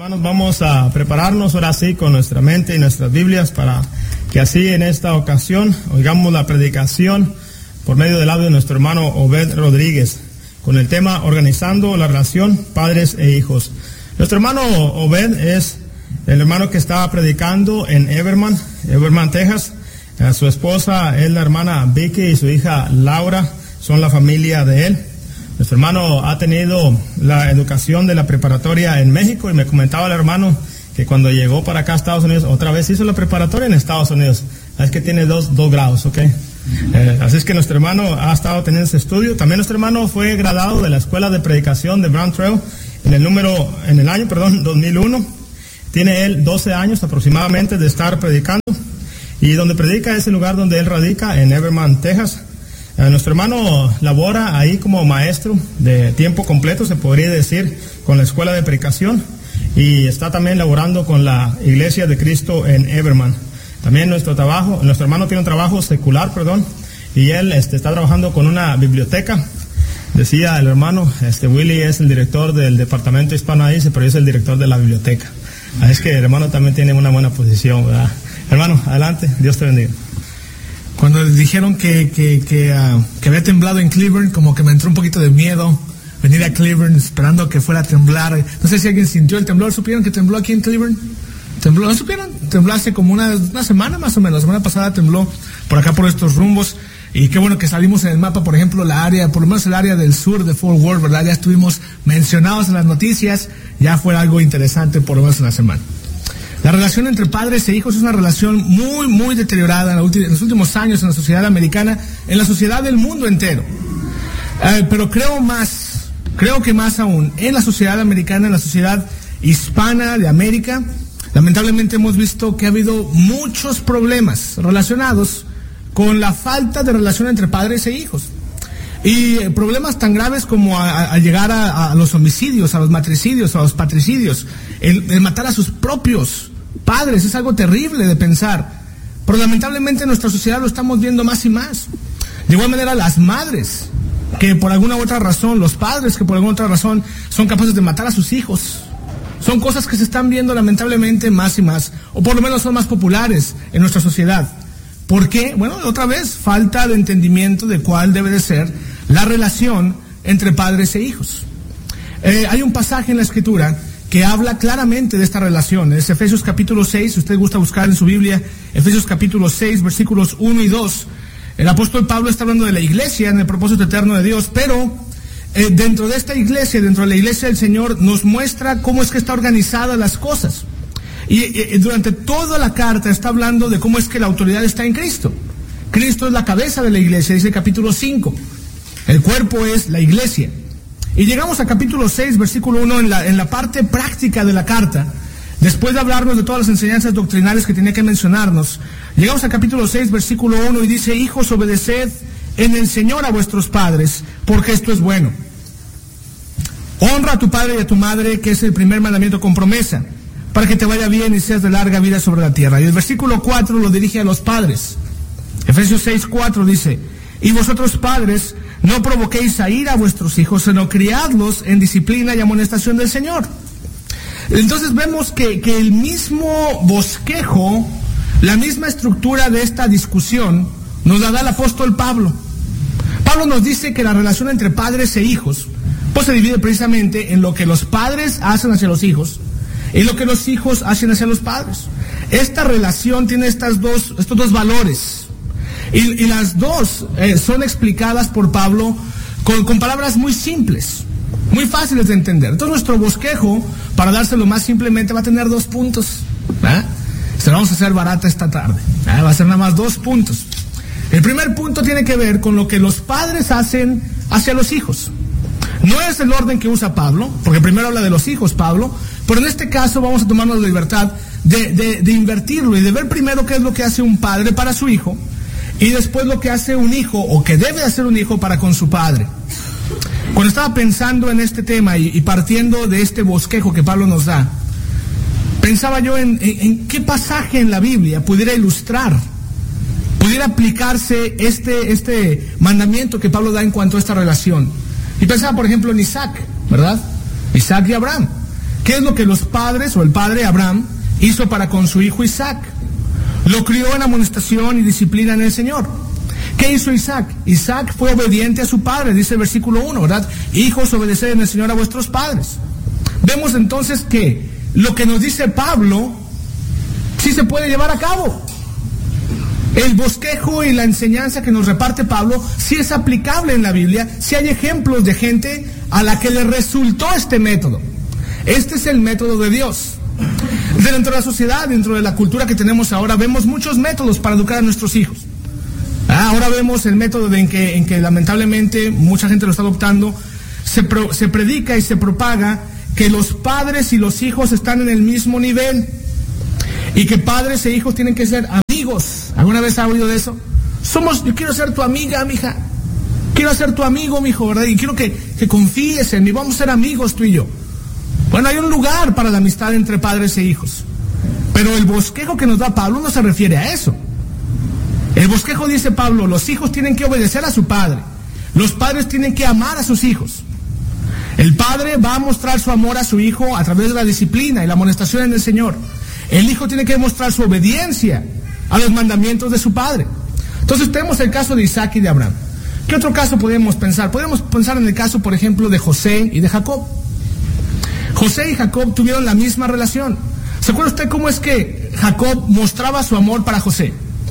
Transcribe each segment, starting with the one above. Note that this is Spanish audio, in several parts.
Hermanos, vamos a prepararnos ahora sí con nuestra mente y nuestras Biblias para que así en esta ocasión oigamos la predicación por medio del audio de nuestro hermano Obed Rodríguez con el tema Organizando la relación padres e hijos. Nuestro hermano Obed es el hermano que estaba predicando en Everman, Texas. Su esposa es la hermana Vicky y su hija Laura son la familia de él. Nuestro hermano ha tenido la educación de la preparatoria en México y me comentaba el hermano que cuando llegó para acá a Estados Unidos, otra vez hizo la preparatoria en Estados Unidos. Es que tiene dos grados, ¿ok? Así es que nuestro hermano ha estado teniendo ese estudio. También nuestro hermano fue graduado de la Escuela de Predicación de Brown Trail en el año 2001. Tiene él 12 años aproximadamente de estar predicando. Y donde predica es el lugar donde él radica, en Everman, Texas. Nuestro hermano labora ahí como maestro de tiempo completo, se podría decir, con la escuela de predicación, y está también laborando con la Iglesia de Cristo en Everman. También nuestro hermano tiene un trabajo secular, y él está trabajando con una biblioteca. Decía el hermano, Willy es el director del departamento hispano ahí, pero yo soy el director de la biblioteca. Es que el hermano también tiene una buena posición, ¿verdad? Hermano, adelante, Dios te bendiga. Cuando dijeron que había temblado en Cleveland, como que me entró un poquito de miedo venir a Cleveland esperando que fuera a temblar. No sé si alguien sintió el temblor. ¿Supieron que tembló aquí en Cleveland? ¿Tembló? ¿No supieron? Tembló hace como una semana más o menos. La semana pasada tembló por acá, por estos rumbos. Y qué bueno que salimos en el mapa, por ejemplo, por lo menos el área del sur de Fort Worth, ¿verdad? Ya estuvimos mencionados en las noticias. Ya fue algo interesante por lo menos una semana. La relación entre padres e hijos es una relación muy, muy deteriorada en los últimos años en la sociedad americana, en la sociedad del mundo entero. Pero creo que más aún, en la sociedad americana, en la sociedad hispana de América, lamentablemente hemos visto que ha habido muchos problemas relacionados con la falta de relación entre padres e hijos. Y problemas tan graves como a llegar a los homicidios, a los matricidios, a los patricidios, el matar a sus propios padres. Es algo terrible de pensar, pero lamentablemente en nuestra sociedad lo estamos viendo más y más. De igual manera las madres, que por alguna u otra razón, los padres que por alguna otra razón son capaces de matar a sus hijos. Son cosas que se están viendo lamentablemente más y más, o por lo menos son más populares en nuestra sociedad. ¿Por qué? Bueno, otra vez, falta de entendimiento de cuál debe de ser la relación entre padres e hijos. Hay un pasaje en la Escritura que habla claramente de esta relación. Es Efesios capítulo 6, si usted gusta buscar en su Biblia, Efesios capítulo 6, versículos 1 y 2. El apóstol Pablo está hablando de la iglesia en el propósito eterno de Dios, pero dentro de esta iglesia, dentro de la iglesia del Señor, nos muestra cómo es que está organizada las cosas. Y durante toda la carta está hablando de cómo es que la autoridad está en Cristo. Cristo es la cabeza de la iglesia, dice el capítulo 5. El cuerpo es la iglesia. Y llegamos a capítulo 6, versículo 1, en la parte práctica de la carta. Después de hablarnos de todas las enseñanzas doctrinales que tenía que mencionarnos, llegamos a capítulo 6, versículo 1, y dice: hijos, obedeced en el Señor a vuestros padres, porque esto es bueno. Honra a tu padre y a tu madre, que es el primer mandamiento con promesa, para que te vaya bien y seas de larga vida sobre la tierra. Y el versículo 4 lo dirige a los padres. Efesios 6, 4 dice: y vosotros padres, no provoquéis a ira a vuestros hijos, sino criadlos en disciplina y amonestación del Señor. Entonces vemos que el mismo bosquejo, la misma estructura de esta discusión, nos la da el apóstol Pablo. Pablo nos dice que la relación entre padres e hijos, pues se divide precisamente en lo que los padres hacen hacia los hijos y lo que los hijos hacen hacia los padres. Esta relación tiene estos dos valores. Y las dos son explicadas por Pablo con palabras muy simples, muy fáciles de entender. Entonces nuestro bosquejo, para dárselo más simplemente, va a tener 2 puntos. Se lo vamos a hacer barata esta tarde. Va a ser nada más 2 puntos. El primer punto tiene que ver con lo que los padres hacen hacia los hijos. No es el orden que usa Pablo, porque primero habla de los hijos Pablo, pero en este caso vamos a tomarnos la libertad de invertirlo y de ver primero qué es lo que hace un padre para su hijo, y después lo que hace un hijo, o que debe hacer un hijo para con su padre. Cuando estaba pensando en este tema y partiendo de este bosquejo que Pablo nos da, pensaba yo en qué pasaje en la Biblia pudiera ilustrar, pudiera aplicarse este mandamiento que Pablo da en cuanto a esta relación. Y pensaba, por ejemplo, en Isaac, ¿verdad? Isaac y Abraham, ¿Qué es lo que los padres o el padre Abraham hizo para con su hijo Isaac? Lo crió en amonestación y disciplina en el Señor. ¿Qué hizo Isaac? Isaac fue obediente a su padre, dice el versículo 1, ¿verdad? Hijos, obedeced en el Señor a vuestros padres. Vemos entonces que lo que nos dice Pablo sí se puede llevar a cabo. El bosquejo y la enseñanza que nos reparte Pablo sí es aplicable en la Biblia, sí hay ejemplos de gente a la que le resultó este método. Este es el método de Dios. Dentro de la sociedad, dentro de la cultura que tenemos ahora, vemos muchos métodos para educar a nuestros hijos. Ahora vemos el método en que lamentablemente mucha gente lo está adoptando. Se predica y se propaga que los padres y los hijos están en el mismo nivel y que padres e hijos tienen que ser amigos. ¿Alguna vez ha oído de eso? Yo quiero ser tu amiga, mija. Quiero ser tu amigo, mijo, ¿verdad? Y quiero que confíes en mí. Vamos a ser amigos tú y yo. Bueno, hay un lugar para la amistad entre padres e hijos. Pero el bosquejo que nos da Pablo no se refiere a eso. El bosquejo dice Pablo, los hijos tienen que obedecer a su padre. Los padres tienen que amar a sus hijos. El padre va a mostrar su amor a su hijo a través de la disciplina y la amonestación en el Señor. El hijo tiene que demostrar su obediencia a los mandamientos de su padre. Entonces tenemos el caso de Isaac y de Abraham. ¿Qué otro caso podemos pensar? Podemos pensar en el caso, por ejemplo, de José y de Jacob. José y Jacob tuvieron la misma relación. ¿Se acuerda usted cómo es que Jacob mostraba su amor para José?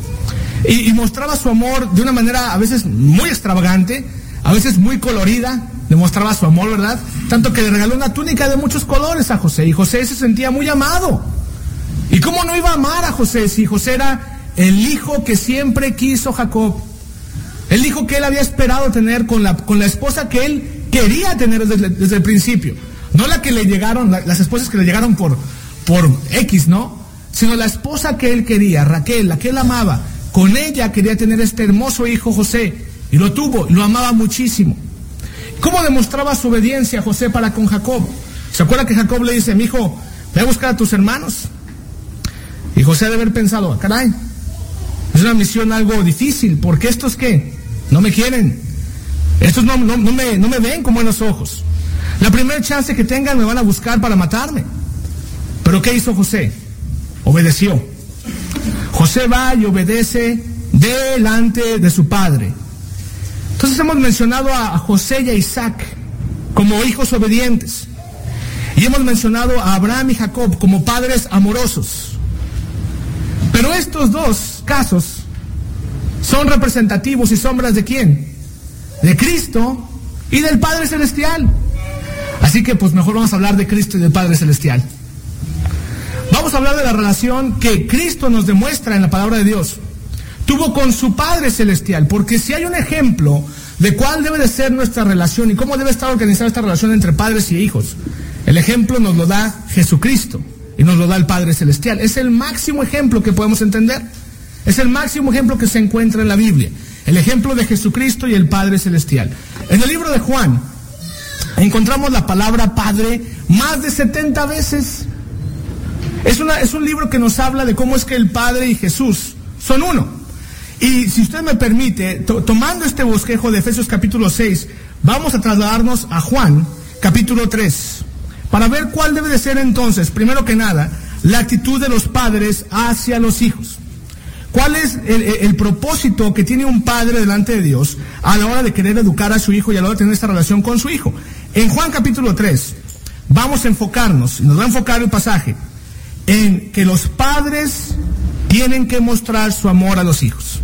Y mostraba su amor de una manera a veces muy extravagante, a veces muy colorida, demostraba su amor, ¿verdad? Tanto que le regaló una túnica de muchos colores a José, y José se sentía muy amado. ¿Y cómo no iba a amar a José si José era el hijo que siempre quiso Jacob? El hijo que él había esperado tener con la esposa que él quería tener desde el principio. No la que le llegaron, las esposas que le llegaron por X, ¿no? Sino la esposa que él quería, Raquel, la que él amaba. Con ella quería tener este hermoso hijo José, y lo tuvo, y lo amaba muchísimo. ¿Cómo demostraba su obediencia José para con Jacob? ¿Se acuerda que Jacob le dice, mijo, ve a buscar a tus hermanos? Y José ha de haber pensado, caray, es una misión algo difícil, porque estos ¿qué? No me quieren, estos no me ven con buenos ojos. La primera chance que tengan me van a buscar para matarme. ¿Pero qué hizo José? Obedeció. José va y obedece delante de su padre. Entonces hemos mencionado a José y a Isaac como hijos obedientes. Y hemos mencionado a Abraham y Jacob como padres amorosos. Pero estos dos casos son representativos y sombras ¿de quién? De Cristo y del Padre Celestial. Así que pues mejor vamos a hablar de Cristo y del Padre Celestial. Vamos a hablar de la relación que Cristo nos demuestra en la palabra de Dios. Tuvo con su Padre Celestial, porque si hay un ejemplo de cuál debe de ser nuestra relación y cómo debe estar organizada esta relación entre padres y hijos, el ejemplo nos lo da Jesucristo y nos lo da el Padre Celestial. Es el máximo ejemplo que podemos entender. Es el máximo ejemplo que se encuentra en la Biblia. El ejemplo de Jesucristo y el Padre Celestial. En el libro de Juan encontramos la palabra Padre más de 70 veces. Es un libro que nos habla de cómo es que el Padre y Jesús son uno. Y si usted me permite, tomando este bosquejo de Efesios capítulo 6, vamos a trasladarnos a Juan capítulo 3, para ver cuál debe de ser entonces, primero que nada, la actitud de los padres hacia los hijos. ¿Cuál es el propósito que tiene un padre delante de Dios a la hora de querer educar a su hijo y a la hora de tener esta relación con su hijo? En Juan capítulo 3, vamos a enfocarnos, nos va a enfocar el pasaje, en que los padres tienen que mostrar su amor a los hijos.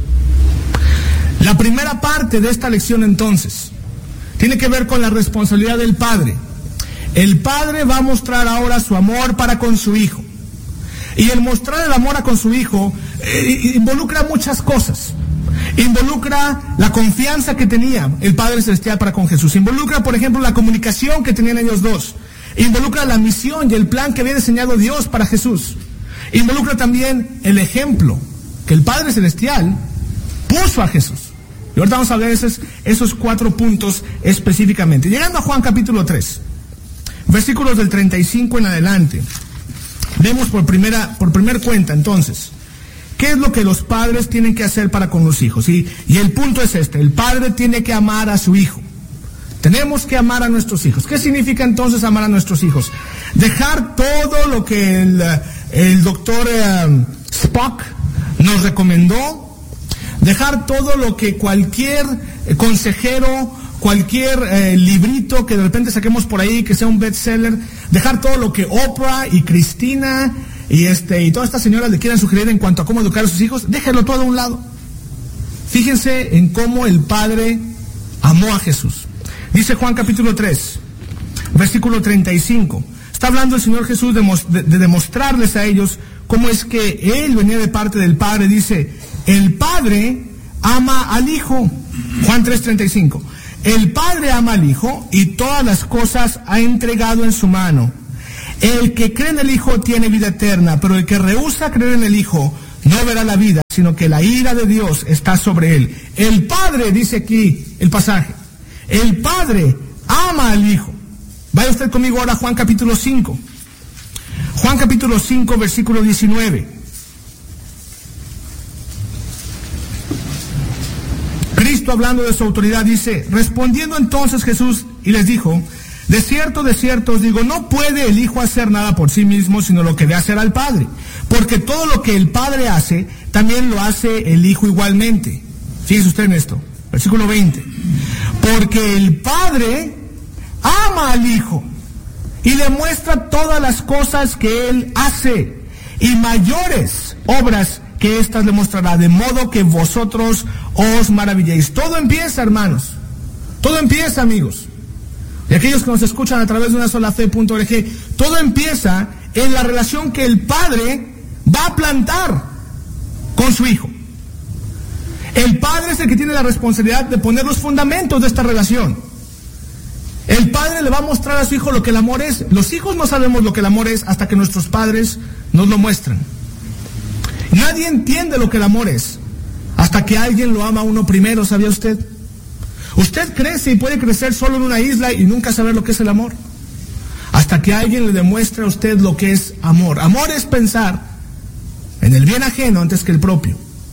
La primera parte de esta lección entonces tiene que ver con la responsabilidad del padre. El padre va a mostrar ahora su amor para con su hijo. Y el mostrar el amor con su hijo involucra muchas cosas. Involucra la confianza que tenía el Padre Celestial para con Jesús. Involucra, por ejemplo, la comunicación que tenían ellos dos. Involucra la misión y el plan que había diseñado Dios para Jesús. Involucra también el ejemplo que el Padre Celestial puso a Jesús. Y ahorita vamos a ver esos 4 puntos específicamente. Llegando a Juan capítulo 3, versículos del 35 en adelante, vemos por primer cuenta entonces, ¿qué es lo que los padres tienen que hacer para con los hijos? Y el punto es este: el padre tiene que amar a su hijo. Tenemos que amar a nuestros hijos. ¿Qué significa entonces amar a nuestros hijos? dejar todo lo que el doctor Spock nos recomendó, dejar todo lo que cualquier consejero, cualquier librito que de repente saquemos por ahí, que sea un bestseller, dejar todo lo que Oprah y Cristina y todas estas señoras le quieran sugerir en cuanto a cómo educar a sus hijos, déjenlo todo a un lado. Fíjense en cómo el Padre amó a Jesús. Dice Juan capítulo 3, versículo 35. Está hablando el Señor Jesús de demostrarles a ellos cómo es que Él venía de parte del Padre. Dice, el Padre ama al Hijo. Juan 3:35. El Padre ama al Hijo y todas las cosas ha entregado en su mano. El que cree en el Hijo tiene vida eterna, pero el que rehúsa creer en el Hijo no verá la vida, sino que la ira de Dios está sobre él. El Padre, dice aquí el pasaje, el Padre ama al Hijo. Vaya usted conmigo ahora a Juan capítulo 5. Juan capítulo 5, versículo 19. Cristo, hablando de su autoridad, dice, respondiendo entonces Jesús y les dijo, de cierto os digo, no puede el Hijo hacer nada por sí mismo, sino lo que ve hacer al Padre. Porque todo lo que el Padre hace, también lo hace el Hijo igualmente. Fíjese usted en esto, versículo 20. Porque el Padre ama al Hijo y le muestra todas las cosas que Él hace, y mayores obras que éstas le mostrará, de modo que vosotros os maravilléis. Todo empieza, hermanos. Todo empieza, amigos. Y aquellos que nos escuchan a través de unasolafe.org, todo empieza en la relación que el Padre va a plantar con su Hijo. El Padre es el que tiene la responsabilidad de poner los fundamentos de esta relación. El Padre le va a mostrar a su Hijo lo que el amor es. Los hijos no sabemos lo que el amor es hasta que nuestros padres nos lo muestran. Nadie entiende lo que el amor es hasta que alguien lo ama a uno primero, ¿sabía usted? Usted crece y puede crecer solo en una isla y nunca saber lo que es el amor, hasta que alguien le demuestre a usted lo que es amor. Amor es pensar en el bien ajeno antes que el propio.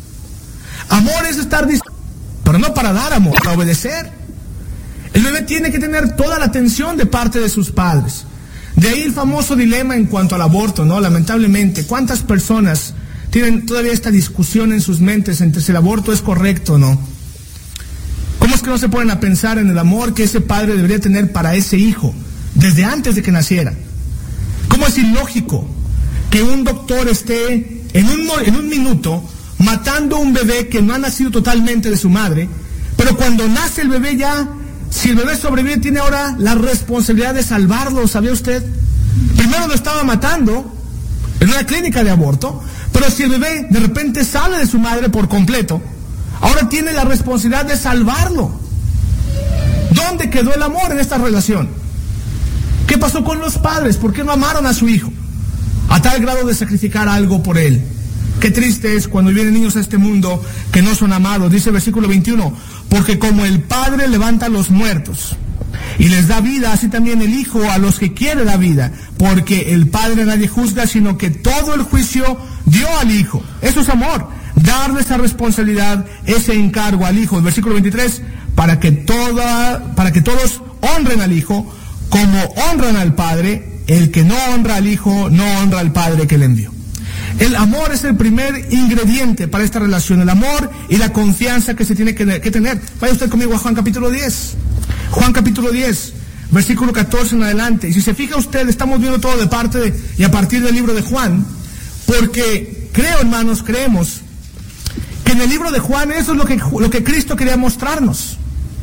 Amor es estar dispuesto, pero no para dar amor, para obedecer. El bebé tiene que tener toda la atención de parte de sus padres. De ahí el famoso dilema en cuanto al aborto, ¿no? Lamentablemente, ¿cuántas personas tienen todavía esta discusión en sus mentes entre si el aborto es correcto o no? ¿Cómo es que no se ponen a pensar en el amor que ese padre debería tener para ese hijo desde antes de que naciera? ¿Cómo es ilógico que un doctor esté en un minuto matando a un bebé que no ha nacido totalmente de su madre, pero cuando nace el bebé ya, si el bebé sobrevive, tiene ahora la responsabilidad de salvarlo? ¿Sabía usted? Primero lo estaba matando en una clínica de aborto, pero si el bebé de repente sale de su madre por completo, ahora tiene la responsabilidad de salvarlo. ¿Dónde quedó el amor en esta relación? ¿Qué pasó con los padres? ¿Por qué no amaron a su hijo a tal grado de sacrificar algo por él? Qué triste es cuando vienen niños a este mundo que no son amados. Dice el versículo 21, porque como el Padre levanta a los muertos y les da vida, así también el Hijo a los que quiere da vida, porque el Padre a nadie juzga, sino que todo el juicio dio al Hijo. Eso es amor, darle esa responsabilidad, ese encargo al Hijo. El versículo 23, para que todos honren al Hijo como honran al Padre. El que no honra al Hijo no honra al Padre que le envió. El amor es el primer ingrediente para esta relación, el amor y la confianza que se tiene que tener. Vaya usted conmigo a Juan capítulo 10. Juan capítulo 10, versículo 14 en adelante. Y si se fija usted, estamos viendo todo de parte y a partir del libro de Juan, porque creemos que en el libro de Juan eso es lo que Cristo quería mostrarnos.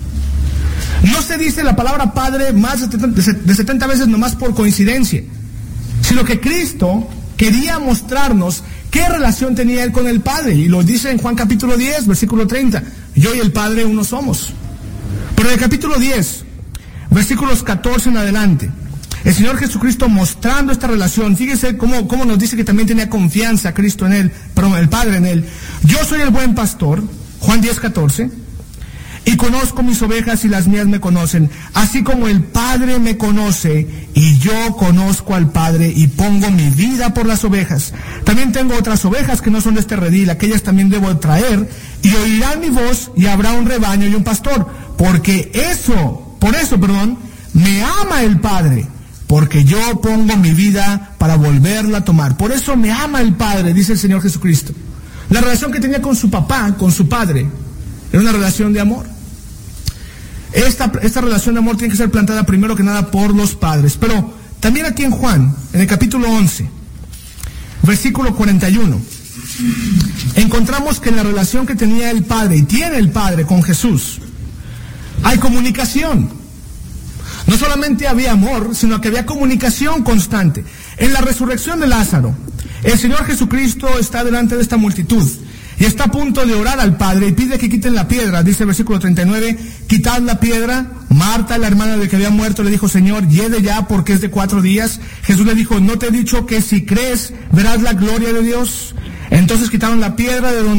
No se dice la palabra Padre más de 70 veces nomás por coincidencia, sino que Cristo quería mostrarnos qué relación tenía Él con el Padre. Y lo dice en Juan capítulo 10, versículo 30. Yo y el Padre uno somos. Pero en el capítulo 10, versículos 14 en adelante, el Señor Jesucristo mostrando esta relación, fíjese cómo nos dice que también tenía confianza Cristo en Él, perdón, el Padre en Él. Yo soy el buen pastor, Juan 10, 14, y conozco mis ovejas y las mías me conocen, así como el Padre me conoce y yo conozco al Padre y pongo mi vida por las ovejas. También tengo otras ovejas que no son de este redil, aquellas también debo traer, y oirán mi voz y habrá un rebaño y un pastor, por eso me ama el Padre, porque yo pongo mi vida para volverla a tomar. Por eso me ama el Padre, dice el Señor Jesucristo. La relación que tenía con su papá, con su padre, era una relación de amor. Esta relación de amor tiene que ser plantada primero que nada por los padres. Pero también aquí en Juan, en el capítulo 11, versículo 41, encontramos que en la relación que tenía el Padre y tiene el Padre con Jesús, hay comunicación. No solamente había amor, sino que había comunicación constante. En la resurrección de Lázaro, el Señor Jesucristo está delante de esta multitud y está a punto de orar al Padre y pide que quiten la piedra. Dice el versículo 39, quitad la piedra. Marta, la hermana del que había muerto, le dijo, Señor, hiede ya porque es de 4 días. Jesús le dijo, ¿no te he dicho que si crees verás la gloria de Dios? Entonces quitaron la piedra de donde